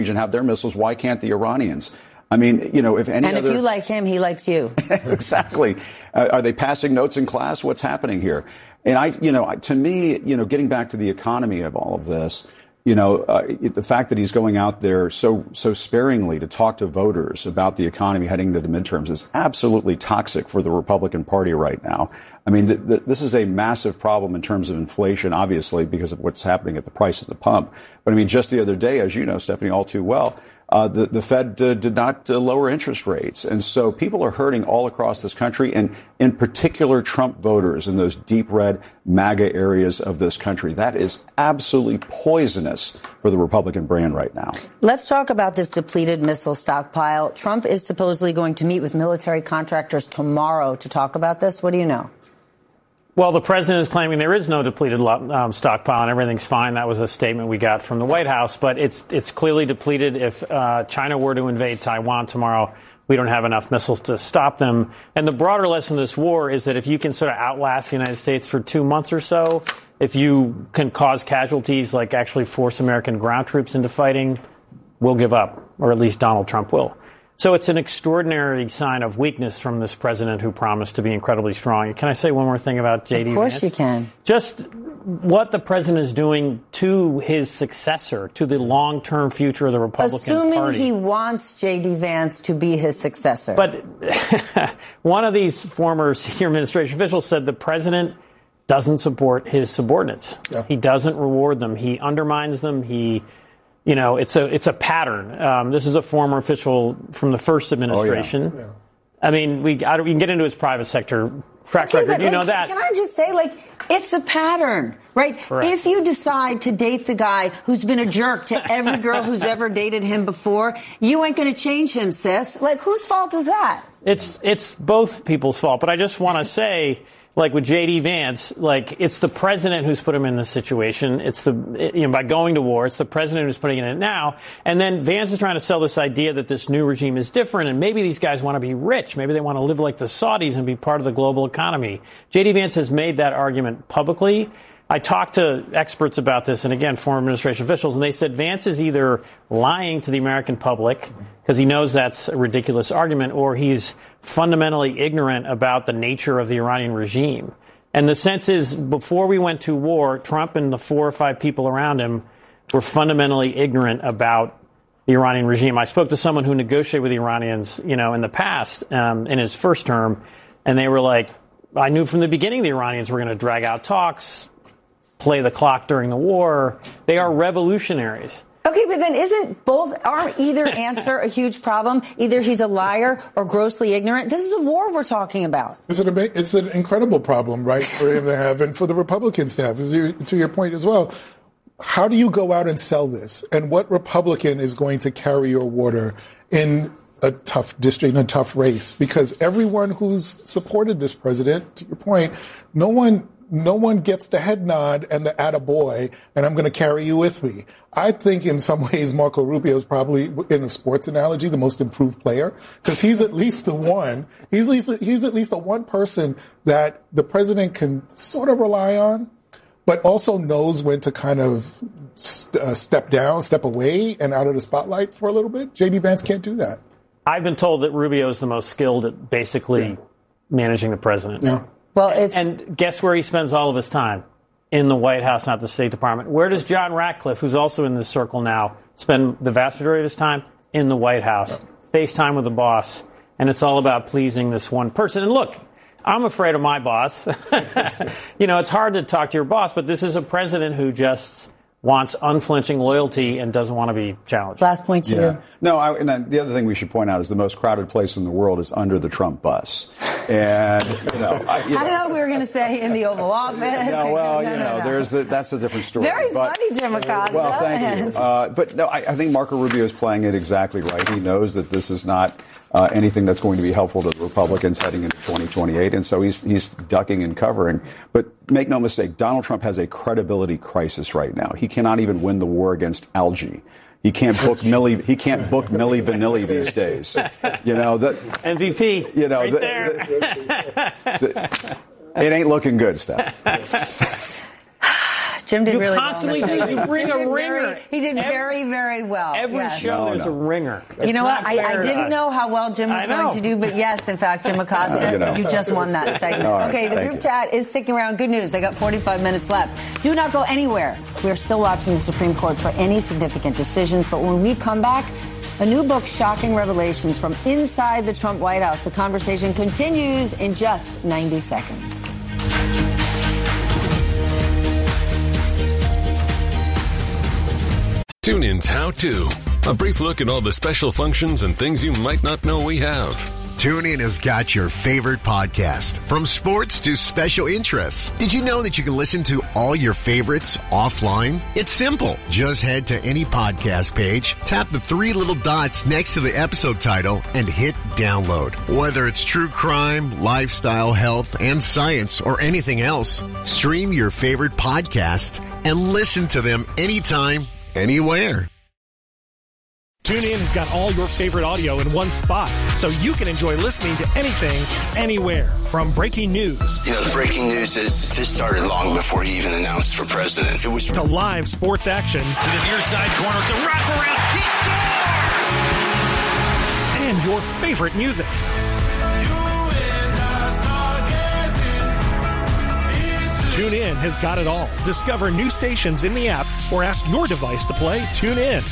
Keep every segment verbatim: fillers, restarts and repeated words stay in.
region have their missiles. Why can't the Iranians? I mean, you know, if any and other... if you like him, he likes you. Exactly. Uh, are they passing notes in class? What's happening here? And I, you know, to me, you know, getting back to the economy of all of this, you know, uh, the fact that he's going out there so so sparingly to talk to voters about the economy heading into the midterms is absolutely toxic for the Republican Party right now. I mean, th- th- this is a massive problem in terms of inflation, obviously, because of what's happening at the price at the pump. But I mean, just the other day, as you know, Stephanie, all too well, uh, the, the Fed uh, did not uh, lower interest rates. And so people are hurting all across this country, and in particular, Trump voters in those deep red MAGA areas of this country. That is absolutely poisonous for the Republican brand right now. Let's talk about this depleted missile stockpile. Trump is supposedly going to meet with military contractors tomorrow to talk about this. What do you know? Well, the president is claiming there is no depleted um, stockpile and everything's fine. That was a statement we got from the White House. But it's it's clearly depleted. If uh, China were to invade Taiwan tomorrow, we don't have enough missiles to stop them. And the broader lesson of this war is that if you can sort of outlast the United States for two months or so, if you can cause casualties, like actually force American ground troops into fighting, we'll give up, or at least Donald Trump will. So it's an extraordinary sign of weakness from this president who promised to be incredibly strong. Can I say one more thing about J D Vance? Of course you can. Just what the president is doing to his successor, to the long-term future of the Republican Assuming Party. Assuming he wants J D Vance to be his successor. But one of these former senior administration officials said the president doesn't support his subordinates. Yeah. He doesn't reward them. He undermines them. He... You know, it's a it's a pattern. Um, this is a former official from the first administration. Oh, yeah. Yeah. I mean, we, I don't, we can get into his private sector track okay, record. You like, know that. Can I just say, like, it's a pattern, right? Correct. If you decide to date the guy who's been a jerk to every girl who's ever dated him before, you ain't going to change him, sis. Like, whose fault is that? It's it's both people's fault. But I just want to say, like with J D Vance, like it's the president who's put him in this situation. It's the, you know, by going to war, it's the president who's putting it in it now. And then Vance is trying to sell this idea that this new regime is different. And maybe these guys want to be rich. Maybe they want to live like the Saudis and be part of the global economy. J D Vance has made that argument publicly. I talked to experts about this, and again, former administration officials, and they said Vance is either lying to the American public because he knows that's a ridiculous argument, or he's fundamentally ignorant about the nature of the Iranian regime. And the sense is, before we went to war, Trump and the four or five people around him were fundamentally ignorant about the Iranian regime. I spoke to someone who negotiated with the Iranians, you know, in the past, um, in his first term, and they were like, I knew from the beginning the Iranians were going to drag out talks, play the clock during the war. They are revolutionaries. Okay, but then isn't both, aren't either answer a huge problem? Either he's a liar or grossly ignorant. This is a war we're talking about. It's an, it's an incredible problem, right, for him to have and for the Republicans to have. To your point as well, how do you go out and sell this? And what Republican is going to carry your water in a tough district, in a tough race? Because everyone who's supported this president, to your point, no one No one gets the head nod and the attaboy, and I'm going to carry you with me. I think in some ways Marco Rubio is probably, in a sports analogy, the most improved player, because he's at least the one, he's at least, he's at least the one person that the president can sort of rely on, but also knows when to kind of st- uh, step down, step away, and out of the spotlight for a little bit. J D Vance can't do that. I've been told that Rubio is the most skilled at basically yeah. managing the president. Yeah. Well, it's and guess where he spends all of his time? In the White House, not the State Department. Where does John Ratcliffe, who's also in this circle now, spend the vast majority of his time? In the White House. Yeah. FaceTime with the boss. And it's all about pleasing this one person. And look, I'm afraid of my boss. You know, it's hard to talk to your boss, but this is a president who just wants unflinching loyalty and doesn't want to be challenged. Last point to yeah. you. No, I, and then the other thing we should point out is the most crowded place in the world is under the Trump bus. And, you know, I, you I know, thought we were going to say in the Oval Office. No, well, no, you no, know, no. there's a, that's a different story. Very but, funny, Jim Acosta. Well, thank you. Uh, but no, I, I think Marco Rubio is playing it exactly right. He knows that this is not uh, anything that's going to be helpful to the Republicans heading into twenty twenty-eight, and so he's he's ducking and covering. But make no mistake, Donald Trump has a credibility crisis right now. He cannot even win the war against algae. He can't book Milli. He can't book Milli Vanilli these days. You know that M V P. You know right the, there. The, the, it ain't looking good, Steph. Jim did you really constantly well. do. You bring Jim a did ringer. Very, he did every, very, very well. Every yes. show No, there's no. a ringer. You It's know what? not I, fair I to didn't us. know how well Jim was I know. going to do, but yes, in fact, Jim Acosta, Uh, you know. you just won that segment. All right, okay, the thank group you. chat is sticking around. Good news. They got forty-five minutes left. Do not go anywhere. We're still watching the Supreme Court for any significant decisions, but when we come back, a new book, Shocking Revelations from Inside the Trump White House. The conversation continues in just ninety seconds. TuneIn's How To. A brief look at all the special functions and things you might not know we have. TuneIn has got your favorite podcast, from sports to special interests. Did you know that you can listen to all your favorites offline? It's simple. Just head to any podcast page, tap the three little dots next to the episode title, and hit download. Whether it's true crime, lifestyle, health, and science, or anything else, stream your favorite podcasts and listen to them anytime, anywhere. TuneIn has got all your favorite audio in one spot, so you can enjoy listening to anything, anywhere. From breaking news. You know, the breaking news is this started long before he even announced for president. It was to live sports action. To the near side corner, it's a wraparound. He scores! And your favorite music. TuneIn has got it all. Discover new stations in the app or ask your device to play TuneIn.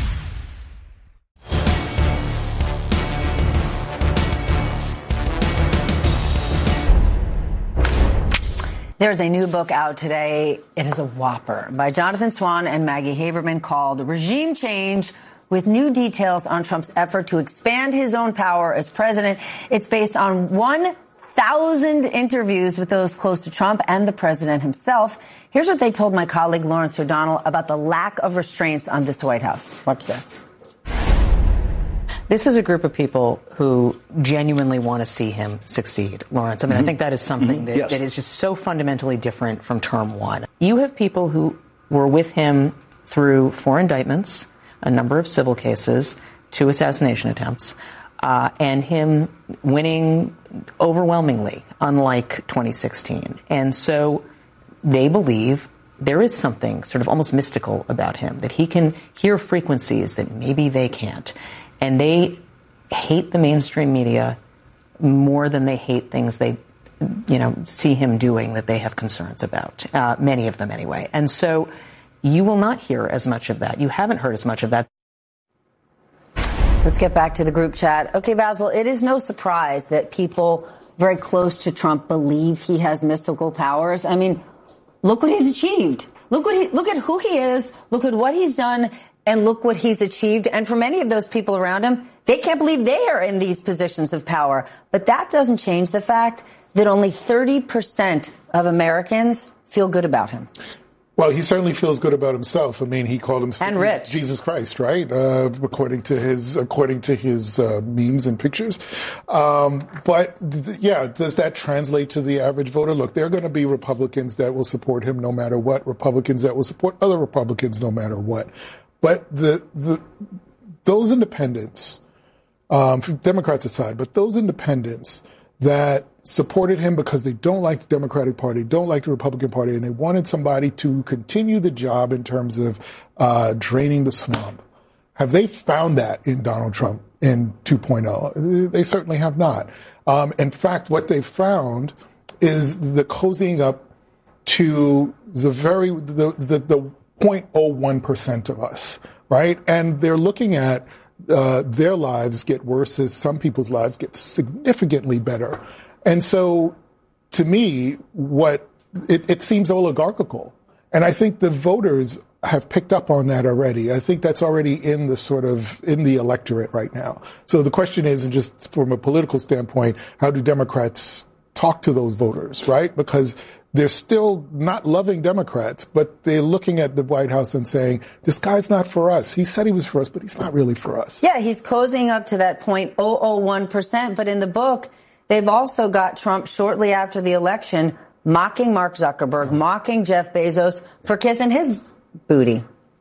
There's a new book out today. It is a whopper by Jonathan Swan and Maggie Haberman called Regime Change, with new details on Trump's effort to expand his own power as president. It's based on one thousand interviews with those close to Trump and the president himself. Here's what they told my colleague Lawrence O'Donnell about the lack of restraints on this White House. Watch this. This is a group of people who genuinely want to see him succeed, Lawrence. I mean, mm-hmm. I think that is something mm-hmm. that, yes. that is just so fundamentally different from term one. You have people who were with him through four indictments, a number of civil cases, two assassination attempts, uh, and him winning overwhelmingly, unlike twenty sixteen. And so they believe there is something sort of almost mystical about him, that he can hear frequencies that maybe they can't. And they hate the mainstream media more than they hate things they, you know, see him doing that they have concerns about, uh, many of them anyway. And so you will not hear as much of that. You haven't heard as much of that. Let's get back to the group chat. Okay, Basil, it is no surprise that people very close to Trump believe he has mystical powers. I mean, look what he's achieved. Look what he, look at who he is. Look at what he's done. And look what he's achieved. And for many of those people around him, they can't believe they are in these positions of power. But that doesn't change the fact that only thirty percent of Americans feel good about him. Well, he certainly feels good about himself. I mean, he called himself and rich. Jesus Christ, right? Uh, according to his according to his uh, memes and pictures. Um, but th- yeah, does that translate to the average voter? Look, there are going to be Republicans that will support him no matter what. Republicans that will support other Republicans no matter what. But the the those independents, um, Democrats aside, but those independents that supported him because they don't like the Democratic Party, don't like the Republican Party, and they wanted somebody to continue the job in terms of uh, draining the swamp. Have they found that in Donald Trump in two point oh? They certainly have not. Um, in fact, what they found is the cozying up to the very the the, the zero point zero one percent of us, right? And they're looking at uh, their lives get worse as some people's lives get significantly better. And so, to me, what it, it seems oligarchical. And I think the voters have picked up on that already. I think that's already in the sort of, in the electorate right now. So the question is, and just from a political standpoint, how do Democrats talk to those voters, right? Because they're still not loving Democrats, but they're looking at the White House and saying, this guy's not for us. He said he was for us, but he's not really for us. Yeah, he's cozying up to that zero point zero zero one percent. But in the book, they've also got Trump shortly after the election mocking Mark Zuckerberg, mocking Jeff Bezos for kissing his booty.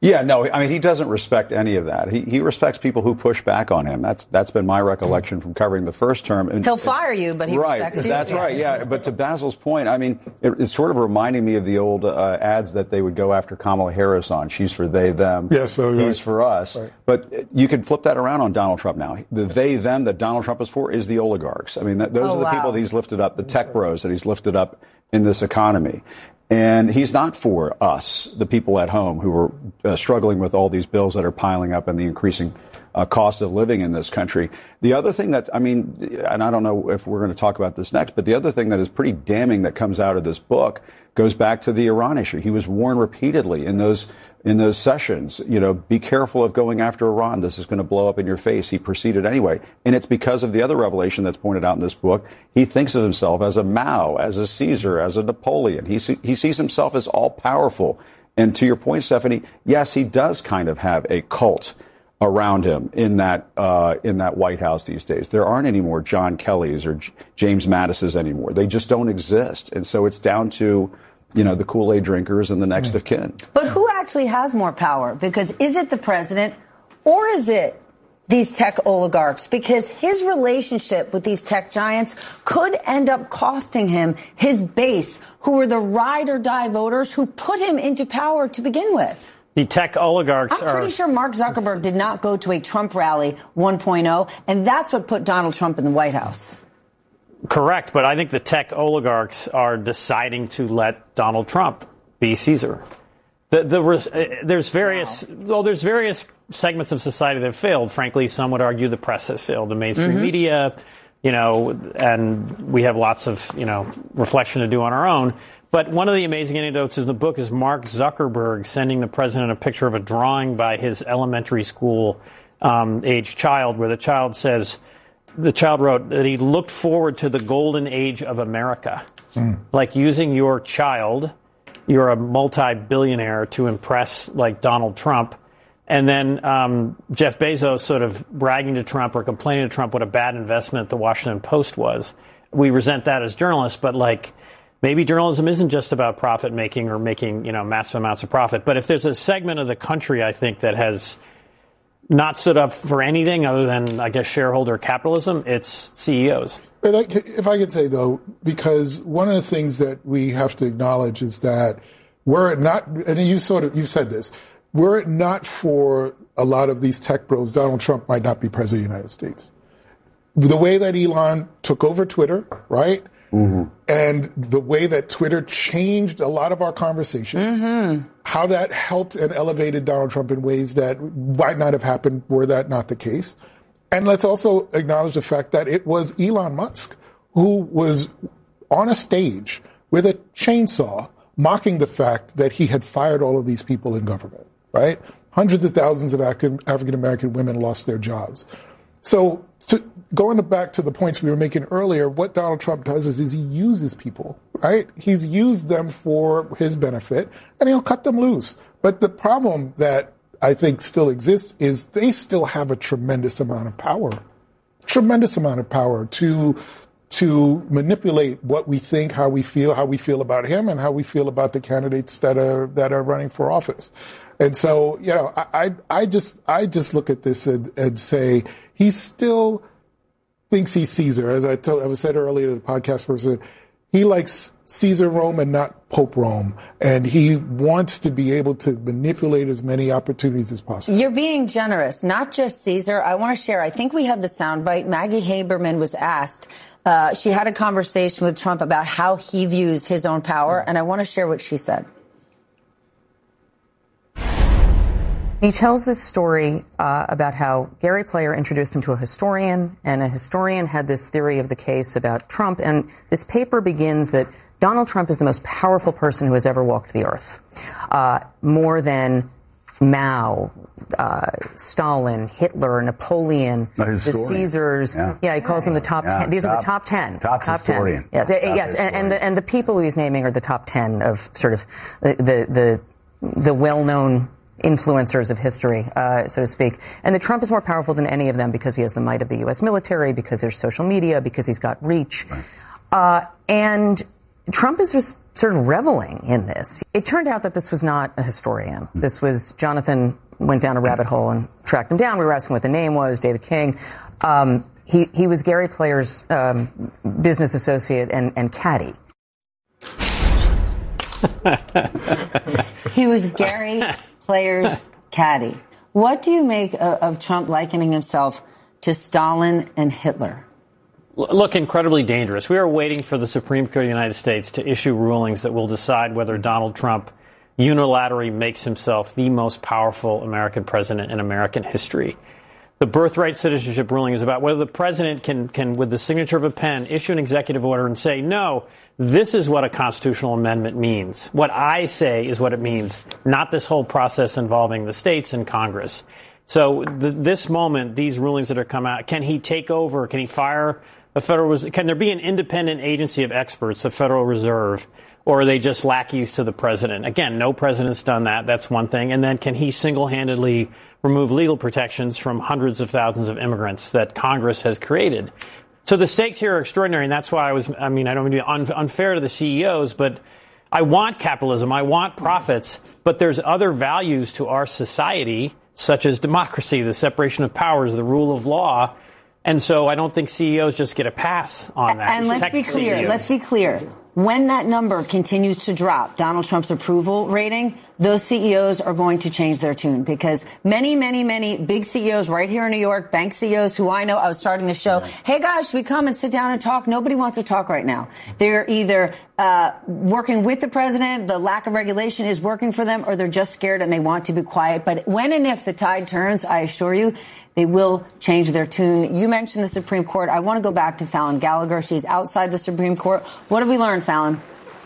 Yeah, no, I mean, he doesn't respect any of that. He he respects people who push back on him. That's that's been my recollection from covering the first term. And, He'll fire you, but he right, respects you. That's yeah. right, yeah. But to Basil's point, I mean, it, it's sort of reminding me of the old uh, ads that they would go after Kamala Harris on. She's for they, them. Yeah, so he's right. for us. Right. But you could flip that around on Donald Trump now. The they, them that Donald Trump is for is the oligarchs. I mean, th- those oh, are the wow. people that he's lifted up, the tech bros that he's lifted up in this economy. And he's not for us, the people at home who are uh, struggling with all these bills that are piling up and the increasing uh, cost of living in this country. The other thing that, I mean, and I don't know if we're going to talk about this next, but the other thing that is pretty damning that comes out of this book goes back to the Iran issue. He was warned repeatedly in those in those sessions, you know, be careful of going after Iran. This is going to blow up in your face. He proceeded anyway. And it's because of the other revelation that's pointed out in this book. He thinks of himself as a Mao, as a Caesar, as a Napoleon. He, see, he sees himself as all powerful. And to your point, Stephanie, yes, he does kind of have a cult around him in that uh, in that White House these days. There aren't any more John Kellys or J- James Mattises anymore. They just don't exist. And so it's down to, you know, the Kool-Aid drinkers and the next mm. of kin. But who actually has more power? Because is it the president or is it these tech oligarchs? Because his relationship with these tech giants could end up costing him his base, who are the ride or die voters who put him into power to begin with. The tech oligarchs I'm are... pretty sure Mark Zuckerberg did not go to a Trump rally one point oh, and that's what put Donald Trump in the White House. Correct, but I think the tech oligarchs are deciding to let Donald Trump be Caesar. The, the, uh, there's various, wow. well, there's various segments of society that have failed. Frankly, some would argue the press has failed, the mainstream mm-hmm. media, you know, and we have lots of, you know, reflection to do on our own. But one of the amazing anecdotes in the book is Mark Zuckerberg sending the president a picture of a drawing by his elementary school um, age child, where the child says, the child wrote that he looked forward to the golden age of America. Mm. Like using your child, you're a multi-billionaire, to impress like Donald Trump. And then um, Jeff Bezos sort of bragging to Trump or complaining to Trump what a bad investment the Washington Post was. We resent that as journalists, but like maybe journalism isn't just about profit making or making, you know, massive amounts of profit. But if there's a segment of the country, I think, that has not stood up for anything other than, I guess, shareholder capitalism, it's C E Os. And I, if I could say, though, because one of the things that we have to acknowledge is that were it not, and you sort of, you said this, were it not for a lot of these tech bros, Donald Trump might not be president of the United States. The way that Elon took over Twitter, right? Mm-hmm. And the way that Twitter changed a lot of our conversations, mm-hmm. how that helped and elevated Donald Trump in ways that might not have happened were that not the case. And let's also acknowledge the fact that it was Elon Musk who was on a stage with a chainsaw mocking the fact that he had fired all of these people in government, right? Hundreds of thousands of African-American women lost their jobs. So to, going back to the points we were making earlier, what Donald Trump does is, is he uses people, right? He's used them for his benefit, and he'll cut them loose. But the problem that I think still exists is they still have a tremendous amount of power, tremendous amount of power to to manipulate what we think, how we feel, how we feel about him, and how we feel about the candidates that are that are running for office. And so, you know, I I, I just I just look at this and, and say he still thinks he's Caesar. As I told, I said earlier to the podcast person, he likes Caesar Rome and not Pope Rome. And he wants to be able to manipulate as many opportunities as possible. You're being generous, not just Caesar. I want to share, I think we have the soundbite. Maggie Haberman was asked, uh, she had a conversation with Trump about how he views his own power. And I want to share what she said. He tells this story uh, about how Gary Player introduced him to a historian, and a historian had this theory of the case about Trump. And this paper begins that Donald Trump is the most powerful person who has ever walked the earth, uh, more than Mao, uh, Stalin, Hitler, Napoleon, the Caesars. Yeah. yeah, he calls them the top yeah, ten. These top, are the top ten. Top, top historian. ten. Yes, top yes, historian. And, and, the, and the people he's naming are the top ten of sort of the the the, the well-known influencers of history, uh, so to speak. And that Trump is more powerful than any of them because he has the might of the U S military, because there's social media, because he's got reach. Right. Uh, and Trump is just sort of reveling in this. It turned out that this was not a historian. This was Jonathan went down a rabbit hole and tracked him down. We were asking what the name was, David King. Um, he, he was Gary Player's um, business associate and, and caddy. He was Gary Player's caddy. What do you make of, of Trump likening himself to Stalin and Hitler? Look, incredibly dangerous. We are waiting for the Supreme Court of the United States to issue rulings that will decide whether Donald Trump unilaterally makes himself the most powerful American president in American history. The birthright citizenship ruling is about whether the president can, can, with the signature of a pen, issue an executive order and say, no, this is what a constitutional amendment means. What I say is what it means, not this whole process involving the states and Congress. So th- this moment, these rulings that are come out, can he take over? Can he fire a Federal Reserve? Can there be an independent agency of experts, the Federal Reserve? Or are they just lackeys to the president? Again, no president's done that. That's one thing. And then can he single-handedly remove legal protections from hundreds of thousands of immigrants that Congress has created? So the stakes here are extraordinary, and that's why I was, I mean, I don't mean to be un- unfair to the C E Os, but I want capitalism, I want profits, but there's other values to our society, such as democracy, the separation of powers, the rule of law. And so I don't think C E Os just get a pass on that. And let's be clear, C E Os. let's be clear. When that number continues to drop, Donald Trump's approval rating, those C E Os are going to change their tune, because many, many, many big C E Os right here in New York, bank C E Os who I know, I was starting the show, yeah. Hey guys, should we come and sit down and talk? Nobody wants to talk right now. They're either uh working with the president, the lack of regulation is working for them, or they're just scared and they want to be quiet. But when and if the tide turns, I assure you, they will change their tune. You mentioned the Supreme Court. I want to go back to Fallon Gallagher. She's outside the Supreme Court. What have we learned, Fallon?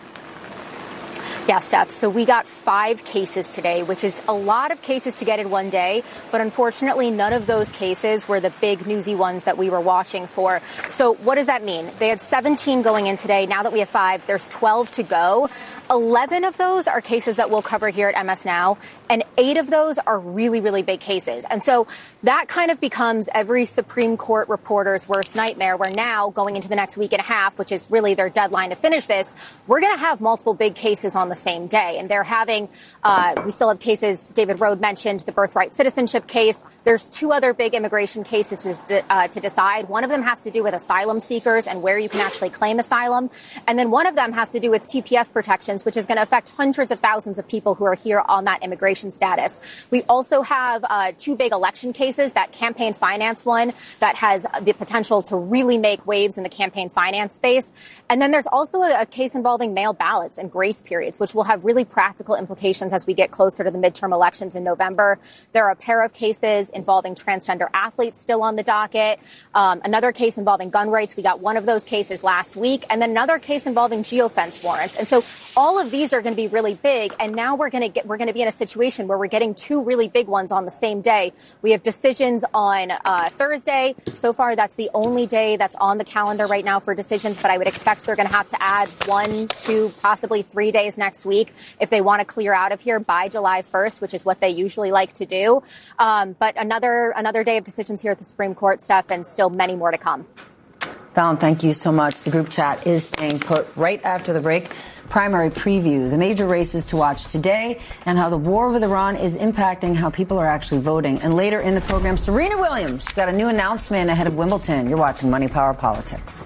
Yeah, Steph. So we got five cases today, which is a lot of cases to get in one day. But unfortunately, none of those cases were the big newsy ones that we were watching for. So what does that mean? They had seventeen going in today. Now that we have five, there's twelve to go. eleven of those are cases that we'll cover here at M S Now, and eight of those are really, really big cases. And so that kind of becomes every Supreme Court reporter's worst nightmare, where now, going into the next week and a half, which is really their deadline to finish this, we're going to have multiple big cases on the same day. And they're having, uh, we still have cases, David Rode mentioned, the birthright citizenship case. There's two other big immigration cases to, uh, to decide. One of them has to do with asylum seekers and where you can actually claim asylum. And then one of them has to do with T P S protections, which is going to affect hundreds of thousands of people who are here on that immigration status. We also have uh, two big election cases, that campaign finance one that has the potential to really make waves in the campaign finance space. And then there's also a, a case involving mail ballots and grace periods, which will have really practical implications as we get closer to the midterm elections in November. There are a pair of cases involving transgender athletes still on the docket. Um, another case involving gun rights. We got one of those cases last week, and then another case involving geofence warrants. And so all of these are going to be really big, and now we're going to get we're going to be in a situation where we're getting two really big ones on the same day. We have decisions on uh, Thursday. So far, that's the only day that's on the calendar right now for decisions, but I would expect they're going to have to add one, two, possibly three days next week if they want to clear out of here by July first, which is what they usually like to do. Um, but another another day of decisions here at the Supreme Court, Steph, and still many more to come. Fallon, thank you so much. The group chat is staying put. Right after the break, primary preview, the major races to watch today, and how the war with Iran is impacting how people are actually voting. And later in the program, Serena Williams, she's got a new announcement ahead of Wimbledon. You're watching Money Power Politics.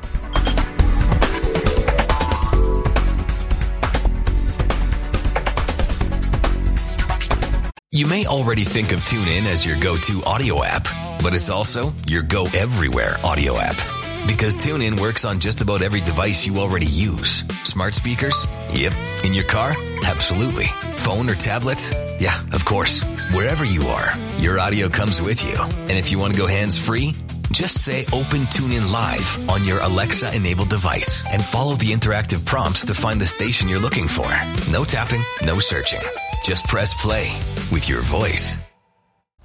You may already think of TuneIn as your go-to audio app, but it's also your go-everywhere audio app. Because TuneIn works on just about every device you already use. Smart speakers? Yep. In your car? Absolutely. Phone or tablet? Yeah, of course. Wherever you are, your audio comes with you. And if you want to go hands-free, just say Open TuneIn Live on your Alexa-enabled device and follow the interactive prompts to find the station you're looking for. No tapping, no searching. Just press play with your voice.